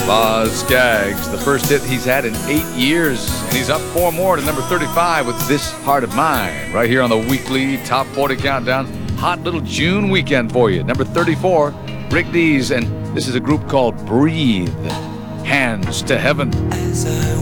Boz Scaggs, the first hit he's had in 8 years, and he's up 4 more to number 35 with This Heart of Mine, right here on the weekly Top 40 Countdown. Hot little June weekend for you. Number 34, Rick Dees, and this is a group called Breathe. Hands to Heaven. As I